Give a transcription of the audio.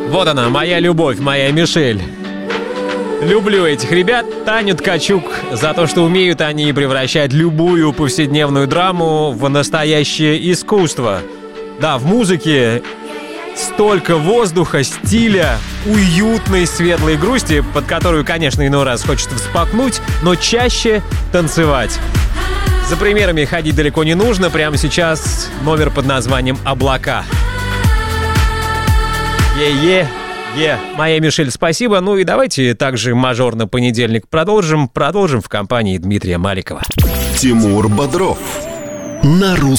Вот она, моя любовь, моя Мишель. Люблю этих ребят, Таню Ткачук, за то, что умеют они превращать любую повседневную драму в настоящее искусство. Да, в музыке столько воздуха, стиля, уютной, светлой грусти, под которую, конечно, иной раз хочется всплакнуть, но чаще танцевать. За примерами ходить далеко не нужно. Прямо сейчас номер под названием «Облака». Моя Мишель, спасибо. Ну и давайте также мажорно понедельник продолжим в компании Дмитрия Маликова. Тимур Бодров на